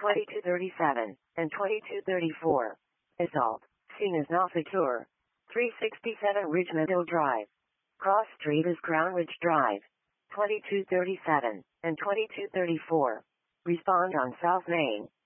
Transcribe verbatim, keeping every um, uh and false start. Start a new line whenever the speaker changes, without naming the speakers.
twenty-two thirty-seven, and twenty-two thirty-four. Assault, scene is not secure. three sixty-seven Richmond Hill Drive. Cross Street is Crown Ridge Drive. twenty-two thirty-seven, and twenty-two thirty-four. Respond on South Main.